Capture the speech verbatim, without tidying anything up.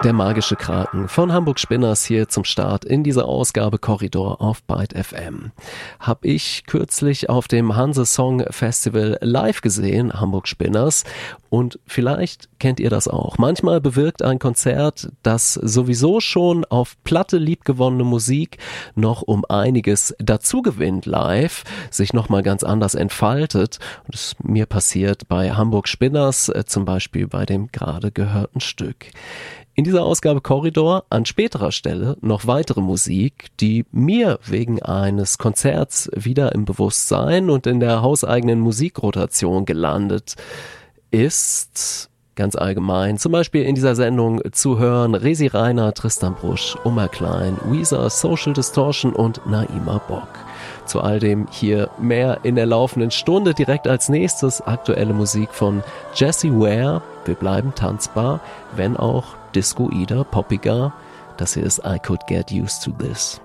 Der magische Kraken von Hamburg Spinners hier zum Start in dieser Ausgabe Korridor auf Byte F M. Hab ich kürzlich auf dem Hanse Song Festival live gesehen, Hamburg Spinners. Und vielleicht kennt ihr das auch. Manchmal bewirkt ein Konzert, das sowieso schon auf Platte liebgewonnene Musik noch um einiges dazu gewinnt live, sich nochmal ganz anders entfaltet. Und das ist mir passiert bei Hamburg Spinners, äh, zum Beispiel bei dem gerade gehörten Stück. In dieser Ausgabe Korridor an späterer Stelle noch weitere Musik, die mir wegen eines Konzerts wieder im Bewusstsein und in der hauseigenen Musikrotation gelandet ist. Ganz allgemein, zum Beispiel in dieser Sendung zu hören Resi Reiner, Tristan Brusch, Oma Klein, Weezer, Social Distortion und Naima Bock. Zu all dem hier mehr in der laufenden Stunde. Direkt als nächstes aktuelle Musik von Jessie Ware. Wir bleiben tanzbar, wenn auch discoider, poppiger. Das hier ist I Could Get Used to This.